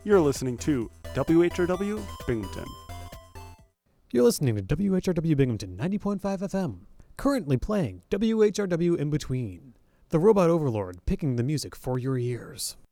You're listening to WHRW Binghamton. You're listening to WHRW Binghamton 90.5 FM. Currently playing WHRW In Between, the robot overlord picking the music for your ears.